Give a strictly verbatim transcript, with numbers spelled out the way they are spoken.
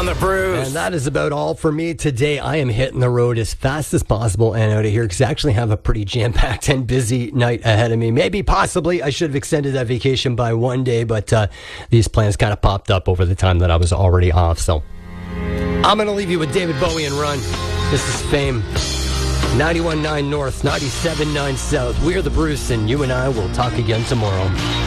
on the Bruce. And that is about all for me today. I am hitting the road as fast as possible and out of here because I actually have a pretty jam-packed and busy night ahead of me. Maybe, possibly, I should have extended that vacation by one day, but uh, these plans kind of popped up over the time that I was already off. So I'm going to leave you with David Bowie and Run. This is Fame. ninety-one point nine North, ninety-seven point nine South. We're the Bruce, and you and I will talk again tomorrow.